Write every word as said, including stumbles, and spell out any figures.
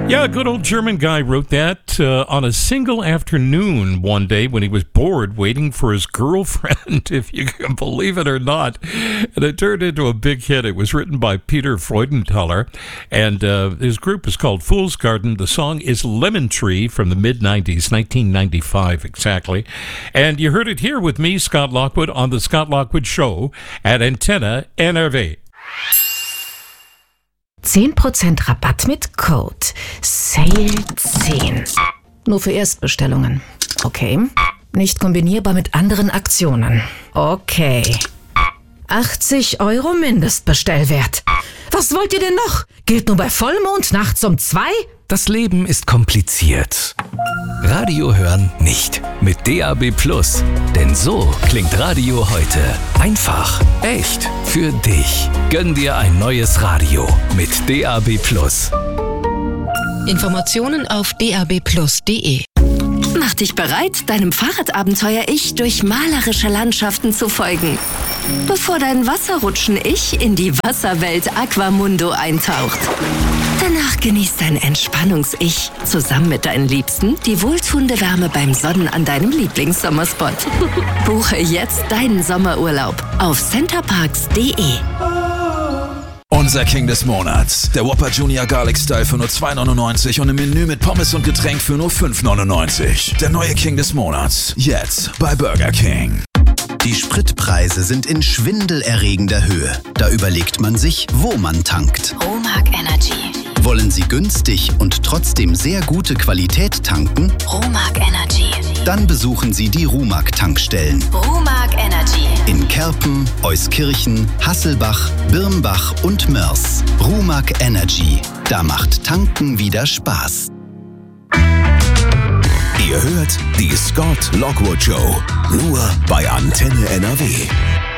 Yeah, a good old German guy wrote that uh, on a single afternoon one day when he was bored waiting for his girlfriend, if you can believe it or not. And it turned into a big hit. It was written by Peter Freudenthaler, and uh, his group is called Fool's Garden. The song is Lemon Tree from the mid-nineties, nineteen ninety-five exactly. And you heard it here with me, Scott Lockwood, on The Scott Lockwood Show at Antenne N R W. zehn Prozent Rabatt mit Code Sale zehn. Nur für Erstbestellungen. Okay. Nicht kombinierbar mit anderen Aktionen. Okay. achtzig Euro Mindestbestellwert. Was wollt ihr denn noch? Gilt nur bei Vollmond nachts um zwei? Das Leben ist kompliziert. Radio hören nicht. Mit D A B Plus. Denn so klingt Radio heute. Einfach, echt, für dich. Gönn dir ein neues Radio mit D A B Plus. Informationen auf d a b plus punkt d e. Mach dich bereit, deinem Fahrradabenteuer-Ich durch malerische Landschaften zu folgen. Bevor dein Wasserrutschen-Ich in die Wasserwelt Aquamundo eintaucht. Danach genießt dein Entspannungs-Ich zusammen mit deinen Liebsten die wohltuende Wärme beim Sonnen an deinem Lieblingssommerspot. Buche jetzt deinen Sommerurlaub auf centerparks punkt d e. Unser King des Monats. Der Whopper Junior Garlic Style für nur zwei neunundneunzig und im Menü mit Pommes und Getränk für nur fünf neunundneunzig. Der neue King des Monats. Jetzt bei Burger King. Die Spritpreise sind in schwindelerregender Höhe. Da überlegt man sich, wo man tankt. Romag Energy. Wollen Sie günstig und trotzdem sehr gute Qualität tanken? Romag Energy. Dann besuchen Sie die Rumag-Tankstellen. Romag Energy. In Kerpen, Euskirchen, Hasselbach, Birnbach und Mörs. Rumag Energy. Da macht Tanken wieder Spaß. Ihr hört die Scott Lockwood Show. Nur bei Antenne N R W.